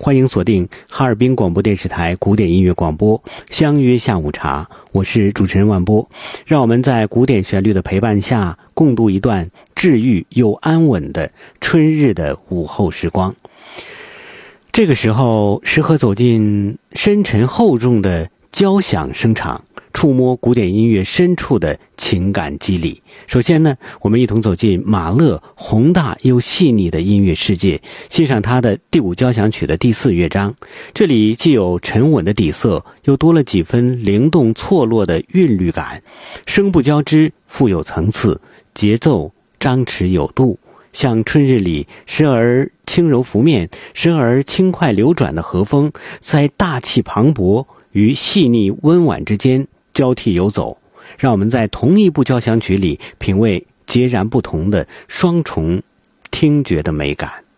欢迎锁定哈尔滨广播电视台古典音乐广播，相约下午茶，我是主持人万波。让我们在古典旋律的陪伴下，共度一段治愈又安稳的春日的午后时光。这个时候适合走进深沉厚重的交响声场，触摸古典音乐深处的情感肌理。首先呢，我们一同走进马勒宏大又细腻的音乐世界，欣赏他的第5交响曲的第4乐章。这里既有沉稳的底色，又多了几分灵动错落的韵律感，声部交织，富有层次，节奏张弛有度，像春日里时而轻柔拂面，时而轻快流转的和风，在大气磅礴与细腻温婉之间交替游走，让我们在同一部交响曲里品味截然不同的双重听觉的美感。